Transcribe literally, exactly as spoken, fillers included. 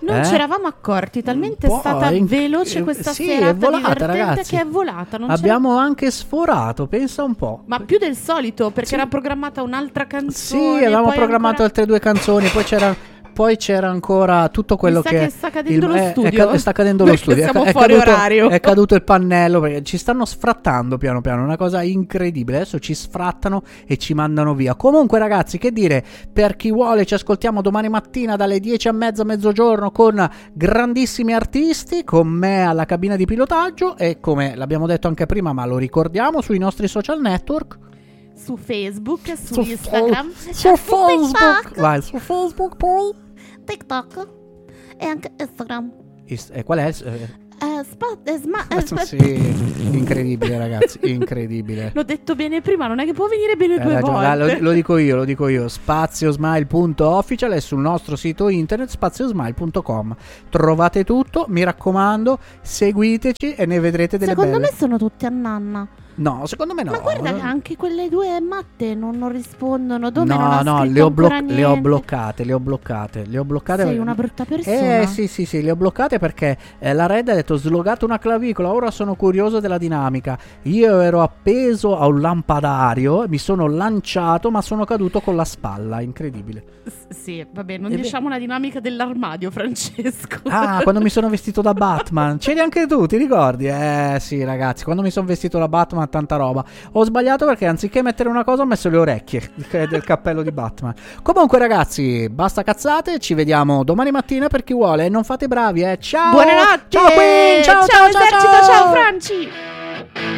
Non eh? ci eravamo accorti, talmente è stata in... veloce questa sì, serata è volata, divertente ragazzi. che è volata. Non Abbiamo c'era... anche sforato, pensa un po'. Ma più del solito, perché sì. era programmata un'altra canzone. Sì, avevamo programmato ancora... altre due canzoni, poi c'era... Poi c'era ancora tutto quello Mi sa che, che sta cadendo il, lo è, studio. È, è, sta cadendo lo Perché studio. siamo è, fuori è caduto, orario. È caduto il pannello perché ci stanno sfrattando piano piano. Una cosa incredibile. Adesso ci sfrattano e ci mandano via. Comunque, ragazzi, che dire, per chi vuole, ci ascoltiamo domani mattina dalle dieci e mezza a mezzogiorno con grandissimi artisti, con me alla cabina di pilotaggio. E come l'abbiamo detto anche prima, ma lo ricordiamo, sui nostri social network. Su Facebook, su, su Instagram, su, su Facebook. Vai, su Facebook poi. TikTok e anche Instagram. Ist- eh, qual è? Eh, eh, spa- eh, sma- eh, spa- sì, incredibile, ragazzi, incredibile. L'ho detto bene prima, non è che può venire bene Eh, due ragione, volte. lo, lo dico io, lo dico io. Spaziosmile punto official è sul nostro sito internet spaziosmile punto com. Trovate tutto, mi raccomando, seguiteci e ne vedrete delle Secondo belle. me sono tutti a nanna. No, secondo me no. Ma guarda che anche quelle due matte non, non rispondono. Dove no, non ha no, scritto le ho, ancora blo- le ho niente. bloccate, le ho bloccate, le ho bloccate. Sei perché- una brutta persona. Eh sì, sì, sì, le ho bloccate perché eh, la Red ha detto slogato una clavicola, ora sono curioso della dinamica. Io ero appeso a un lampadario, mi sono lanciato ma sono caduto con la spalla, incredibile. S- sì, vabbè, non E diciamo la dinamica dell'armadio, Francesco. Ah, quando mi sono vestito da Batman. C'eri anche tu, ti ricordi? Eh sì, ragazzi, quando mi sono vestito da Batman, tanta roba. Ho sbagliato perché anziché mettere una cosa ho messo le orecchie del cappello di Batman. Comunque, ragazzi, basta cazzate. Ci vediamo domani mattina per chi vuole. Non fate bravi, eh. Ciao. Buonanotte. Ciao Queen. Ciao, ciao, ciao, esercito, ciao. ciao Franci.